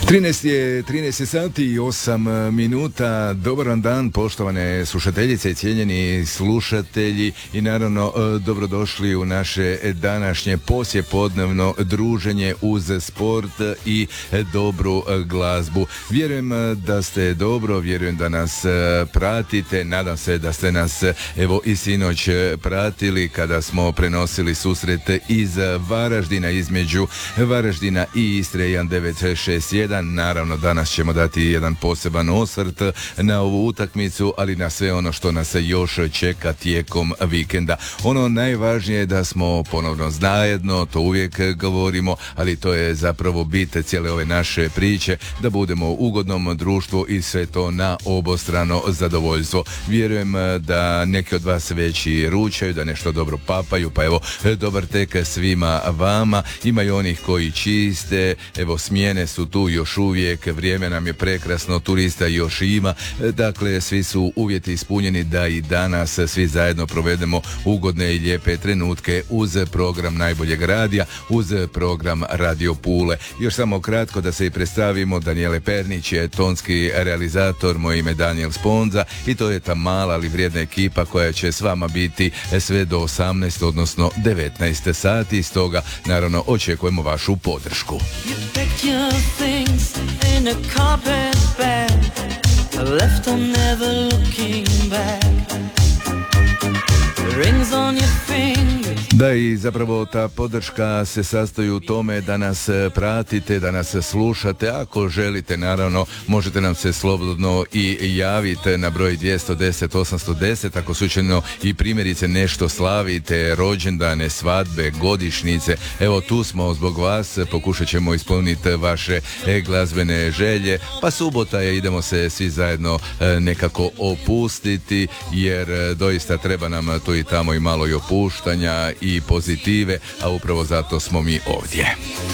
13 sati i 8 minuta. Dobar vam dan, poštovane slušateljice i cijenjeni slušatelji, i naravno dobrodošli u naše današnje poslijepodnevno druženje uz sport i dobru glazbu. Vjerujem da ste dobro, vjerujem da nas pratite, nadam se da ste nas evo i sinoć pratili kada smo prenosili susret iz Varaždina, između Varaždina i Istre 1961. Naravno, danas ćemo dati jedan poseban osvrt na ovu utakmicu, ali na sve ono što nas još čeka tijekom vikenda. Ono najvažnije je da smo ponovno zajedno, to uvijek govorimo, ali to je zapravo bit cijele ove naše priče, da budemo u ugodnom društvu i sve to na obostrano zadovoljstvo. Vjerujem da neki od vas već i ručaju, da nešto dobro papaju, pa evo, dobar tek svima vama. Imaju onih koji čiste, evo, smjene su tu još uvijek, vrijeme nam je prekrasno, turista još ima, dakle svi su uvjeti ispunjeni da i danas svi zajedno provedemo ugodne i lijepe trenutke uz program najboljeg radija, uz program Radio Pule. Još samo kratko da se i predstavimo. Daniele Pernić je tonski realizator, moje ime Daniel Sponza i to je ta mala ali vrijedna ekipa koja će s vama biti sve do 18, odnosno 19 sati, stoga naravno očekujemo vašu podršku. In a carpet bag, left on never looking back. Rings on your finger. Da, i zapravo ta podrška se sastoji u tome da nas pratite, da nas slušate. Ako želite, naravno, možete nam se slobodno i javiti na broj 210 810. Ako slučajno i primjerice nešto slavite, rođendane, svadbe, godišnjice, evo tu smo zbog vas, pokušat ćemo ispuniti vaše glazbene želje. Pa subota je, idemo se svi zajedno nekako opustiti, jer doista treba nam tu i tamo i malo i opuštanja i pozitive, a upravo zato smo mi ovdje.